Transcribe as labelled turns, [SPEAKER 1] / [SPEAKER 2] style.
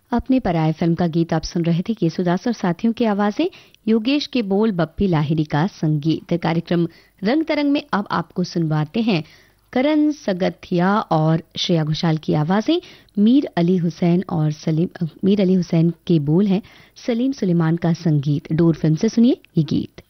[SPEAKER 1] अपने पराये फिल्म का गीत आप सुन रहे थे। केसुदास और साथियों की आवाजें, योगेश के बोल, बप्पी लाहिरी का संगीत। कार्यक्रम रंग तरंग में अब आपको सुनवाते हैं करण सगथिया और श्रेया घोषाल की आवाजें। मीर अली हुसैन के बोल हैं, सलीम सुलेमान का संगीत। डोर फिल्म से सुनिए ये गीत।